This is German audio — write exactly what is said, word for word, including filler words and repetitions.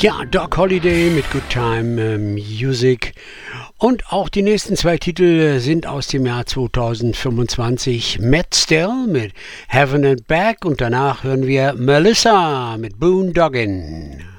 Ja, Doc Holliday mit Good Time äh, Music. Und auch die nächsten zwei Titel sind aus dem Jahr zweitausendfünfundzwanzig. Matt Stell mit Heaven and Back und danach hören wir Melissa mit Boondoggin'.